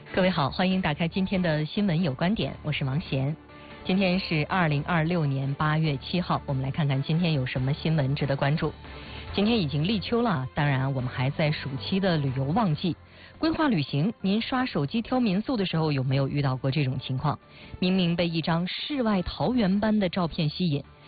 各位好，欢迎打开今天的新闻有观点，我是王贤。今天是2026年8月7号，我们来看看今天有什么新闻值得关注。今天已经立秋了，当然我们还在暑期的旅游旺季。规划旅行，您刷手机挑民宿的时候有没有遇到过这种情况？明明被一张世外桃源般的照片吸引，